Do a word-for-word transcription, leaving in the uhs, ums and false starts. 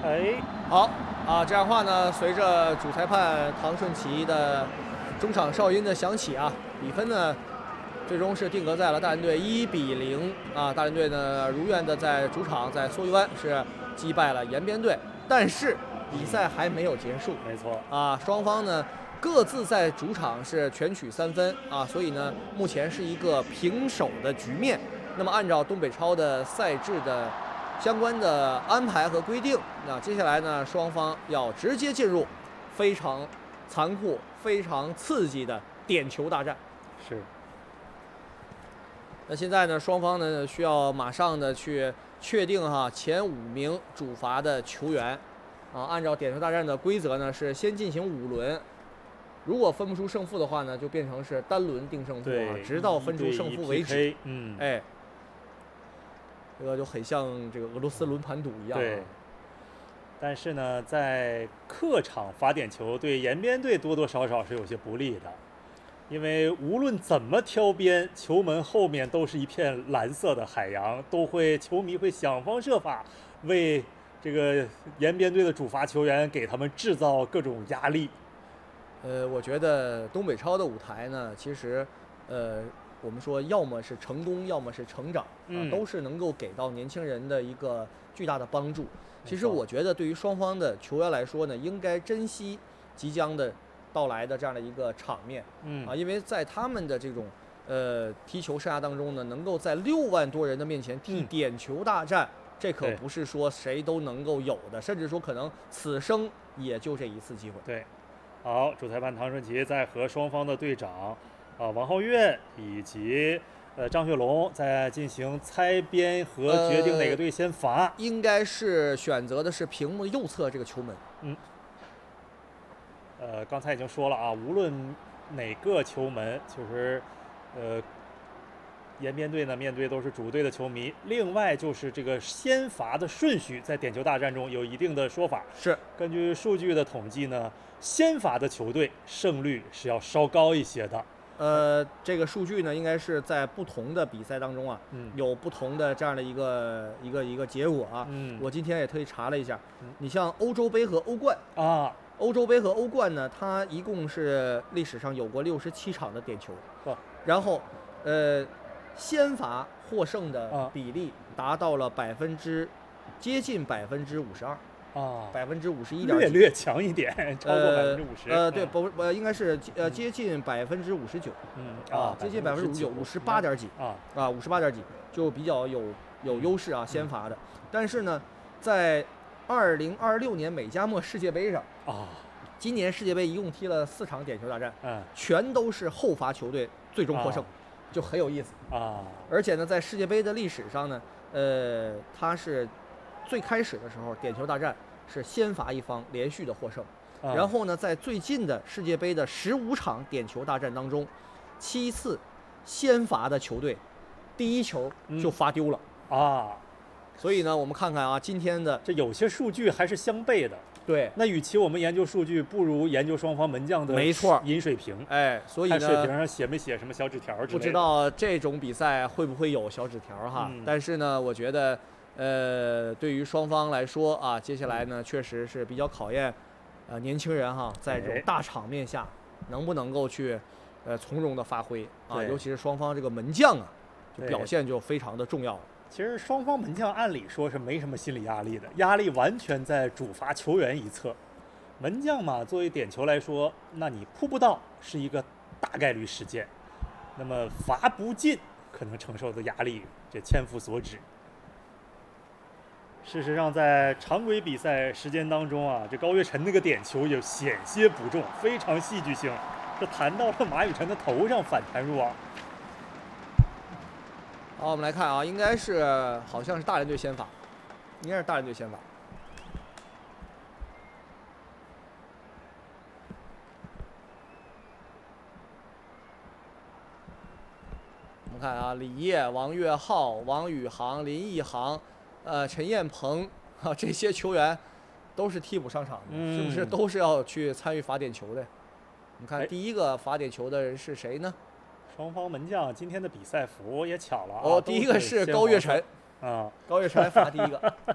哎， 好啊，这样的话呢，随着主裁判唐顺奇的中场哨音的响起啊，比分呢最终是定格在了大连队一比零啊。大连队呢如愿的在主场在梭鱼湾是击败了延边队，但是比赛还没有结束。 没错啊，双方呢各自在主场是全取三分啊，所以呢目前是一个平手的局面。那么按照东北超的赛制的相关的安排和规定，那接下来呢，双方要直接进入非常残酷、非常刺激的点球大战。 是。 那现在呢，双方呢需要马上的去确定哈前五名主罚的球员啊。按照点球大战的规则呢，是先进行五轮，如果分不出胜负的话呢，就变成是单轮定胜负啊，直到分出胜负为止。 嗯， 哎。这个就很像这个俄罗斯轮盘赌一样、啊。 对。但是呢，在客场罚点球对延边队多多少少是有些不利的，因为无论怎么挑边，球门后面都是一片蓝色的海洋，都会球迷会想方设法为这个延边队的主罚球员给他们制造各种压力。 呃，我觉得东北超的舞台呢，其实，呃。我们说，要么是成功，要么是成长，啊，都是能够给到年轻人的一个巨大的帮助。其实，我觉得对于双方的球员来说呢，应该珍惜即将的到来的这样的一个场面， 嗯啊，因为在他们的这种呃踢球生涯当中呢，能够在六万多人的面前踢点球大战，嗯、这可不是说谁都能够有的，甚至说可能此生也就这一次机会。 对，好，主裁判唐顺奇在和双方的队长。啊，王浩月以及呃张学龙在进行猜边和决定哪个队先罚、呃， 应该是选择的是屏幕右侧这个球门。 嗯，呃，刚才已经说了啊，无论哪个球门，就是呃延边队呢面对都是主队的球迷。另外就是这个先罚的顺序，在点球大战中有一定的说法。 是根据数据的统计呢，先罚的球队胜率是要稍高一些的。 呃，这个数据呢，应该是在不同的比赛当中啊， 嗯、 有不同的这样的一个一个一个结果啊。 嗯， 我今天也特意查了一下， 嗯、 你像欧洲杯和欧冠啊， 欧洲杯和欧冠呢，它一共是历史上有过六十七场的点球， 哦、 然后呃，先罚获胜的比例达到了百分之接近百分之五十二。 啊， 百分之五十一点， 略略强一点，超过百分之五十。 呃，对，不，呃，应该是呃接近百分之五十九。 嗯啊，接近百分之五十九，五十八点几啊啊，五十八点几，就比较有有优势啊，先罚的。但是呢，在二零二六年美加墨世界杯上啊， 今年世界杯一共踢了四场点球大战， 嗯， 全都是后罚球队最终获胜，就很有意思啊。 而且呢，在世界杯的历史上呢，呃，它是最开始的时候点球大战是先罚一方连续的获胜， 啊、 然后呢，在最近的世界杯的十五场点球大战当中，七次先罚的球队第一球就罚丢了、 嗯、啊。 所以呢，我们看看啊，今天的这有些数据还是相悖的。 对， 那与其我们研究数据，不如研究双方门将的没错饮水平。 哎，所以呢， 看水瓶上写没写什么小纸条之类的。 不知道这种比赛会不会有小纸条哈、 嗯？ 但是呢，我觉得。呃，对于双方来说啊，接下来呢，确实是比较考验，呃，年轻人哈，在这种大场面下，能不能够去，呃，从容的发挥啊，尤其是双方这个门将啊，就表现就非常的重要了。 其实双方门将按理说是没什么心理压力的，压力完全在主罚球员一侧。门将嘛，作为点球来说，那你扑不到是一个大概率事件，那么罚不进可能承受的压力，这千夫所指。事实上，在常规比赛时间当中啊，这高岳晨那个点球也险些不中，非常戏剧性，这弹到了马雨辰的头上，反弹入网。 好，我们来看啊，应该是好像是大连队先罚，应该是大连队先罚。我们看啊，李烨、王岳浩、王宇航、林奕航。呃，陈彦鹏啊，这些球员都是替补上场的、嗯，是不是都是要去参与罚点球的？你看第一个罚点球的人是谁呢？ 双方门将今天的比赛服也巧了啊。 哦，第一个是高岳晨啊， 高岳晨罚第一个。